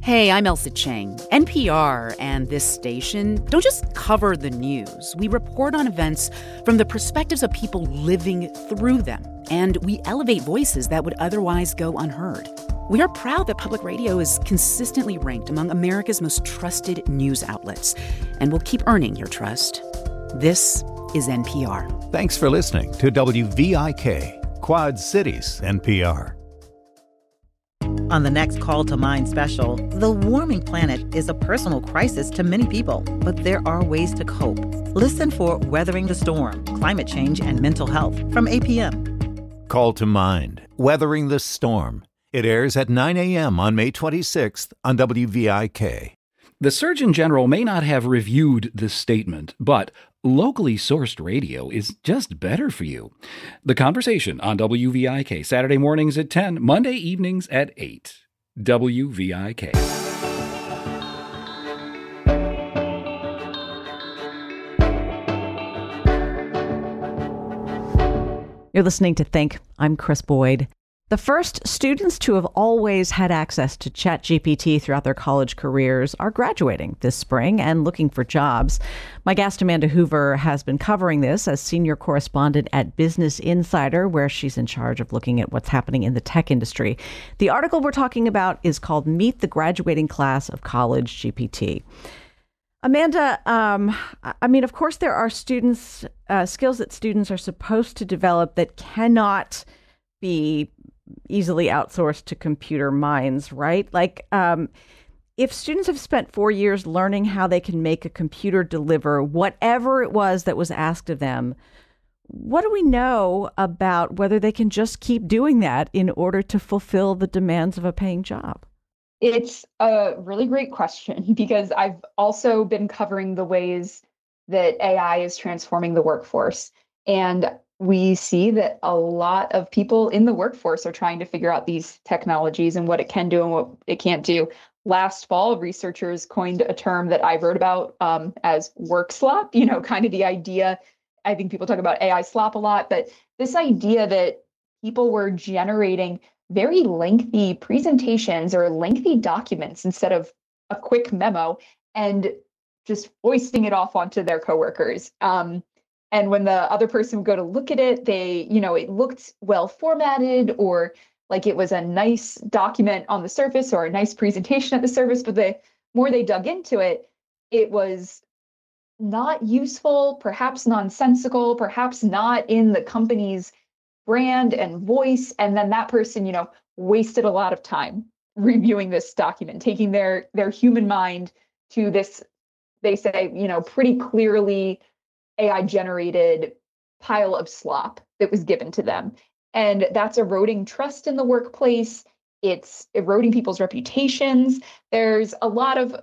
Hey, I'm Elsa Chang. NPR and this station don't just cover the news. We report on events from the perspectives of people living through them, and we elevate voices that would otherwise go unheard. We are proud that public radio is consistently ranked among America's most trusted news outlets, and will keep earning your trust. This is NPR. Thanks for listening to WVIK, Quad Cities NPR. On the next Call to Mind special, the warming planet is a personal crisis to many people, but there are ways to cope. Listen for Weathering the Storm, Climate Change and Mental Health from APM. Call to Mind, Weathering the Storm. It airs at 9 a.m. on May 26th on WVIK. The Surgeon General may not have reviewed this statement, but locally sourced radio is just better for you. The Conversation on WVIK, Saturday mornings at 10, Monday evenings at 8. WVIK. You're listening to Think. I'm Chris Boyd. The first students to have always had access to ChatGPT throughout their college careers are graduating this spring and looking for jobs. My guest, Amanda Hoover, has been covering this as senior correspondent at Business Insider, where she's in charge of looking at what's happening in the tech industry. The article we're talking about is called Meet the Graduating Class of College GPT. Amanda, of course, there are skills that students are supposed to develop that cannot be easily outsourced to computer minds, right? Like, if students have spent 4 years learning how they can make a computer deliver whatever it was that was asked of them, what do we know about whether they can just keep doing that in order to fulfill the demands of a paying job? It's a really great question because I've also been covering the ways that AI is transforming the workforce. And we see that a lot of people in the workforce are trying to figure out these technologies and what it can do and what it can't do. Last fall, researchers coined a term that I wrote about as work slop, kind of the idea. I think people talk about AI slop a lot, but this idea that people were generating very lengthy presentations or lengthy documents instead of a quick memo and just foisting it off onto their coworkers. And when the other person would go to look at it, it looked well formatted or like it was a nice document on the surface or a nice presentation at the surface. But the more they dug into it, it was not useful, perhaps nonsensical, perhaps not in the company's brand and voice. And then that person, wasted a lot of time reviewing this document, taking their human mind to this, they say, pretty clearly AI generated pile of slop that was given to them. And that's eroding trust in the workplace. It's eroding people's reputations. There's a lot of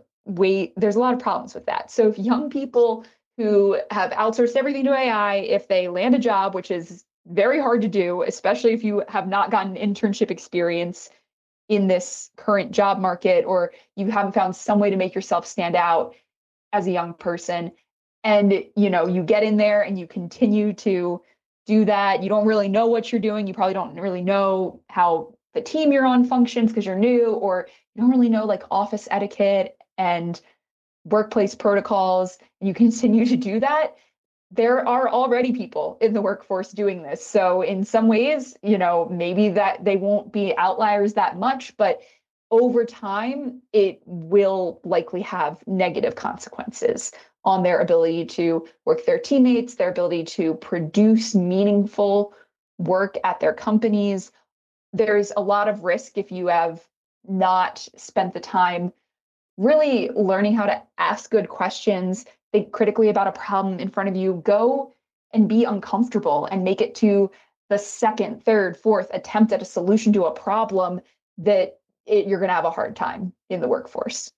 problems with that. So if young people who have outsourced everything to AI, if they land a job, which is very hard to do, especially if you have not gotten internship experience in this current job market, or you haven't found some way to make yourself stand out as a young person, and, you get in there and you continue to do that. You don't really know what you're doing. You probably don't really know how the team you're on functions because you're new, or you don't really know like office etiquette and workplace protocols. And you continue to do that. There are already people in the workforce doing this. So in some ways, maybe that they won't be outliers that much, but over time, it will likely have negative consequences on their ability to work with their teammates, their ability to produce meaningful work at their companies. There's a lot of risk if you have not spent the time really learning how to ask good questions, think critically about a problem in front of you, go and be uncomfortable and make it to the second, third, fourth attempt at a solution to a problem that you're going to have a hard time in the workforce.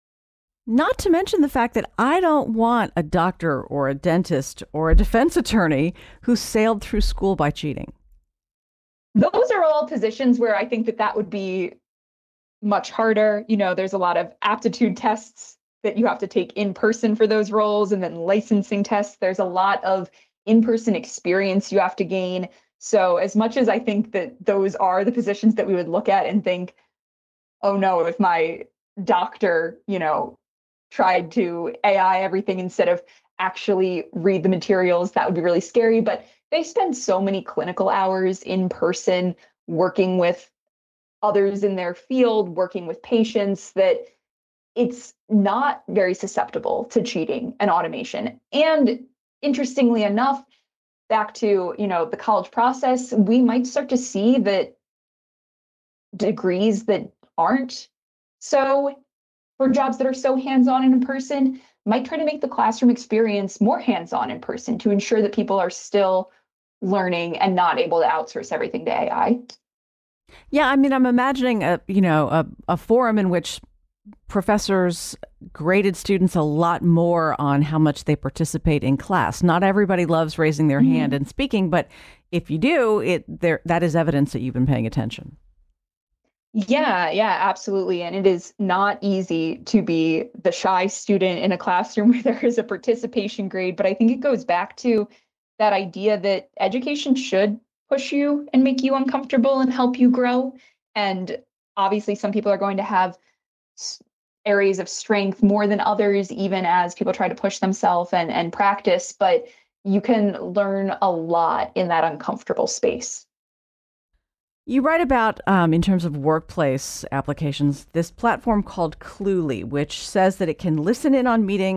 Not to mention the fact that I don't want a doctor or a dentist or a defense attorney who sailed through school by cheating. Those are all positions where I think that would be much harder. There's a lot of aptitude tests that you have to take in person for those roles, and then licensing tests. There's a lot of in-person experience you have to gain. So as much as I think that those are the positions that we would look at and think, oh no, if my doctor, tried to AI everything instead of actually read the materials, that would be really scary. But they spend so many clinical hours in person working with others in their field, working with patients, that it's not very susceptible to cheating and automation. And interestingly enough, back to, the college process, we might start to see that degrees that aren't so, for jobs that are so hands-on and in person, might try to make the classroom experience more hands-on in person to ensure that people are still learning and not able to outsource everything to AI. Yeah, I mean, I'm imagining a forum in which professors graded students a lot more on how much they participate in class. Not everybody loves raising their hand and speaking, but if you do, that is evidence that you've been paying attention. Yeah, absolutely. And it is not easy to be the shy student in a classroom where there is a participation grade. But I think it goes back to that idea that education should push you and make you uncomfortable and help you grow. And obviously, some people are going to have areas of strength more than others, even as people try to push themselves and practice. But you can learn a lot in that uncomfortable space. You write about, in terms of workplace applications, this platform called Cluely, which says that it can listen in on meetings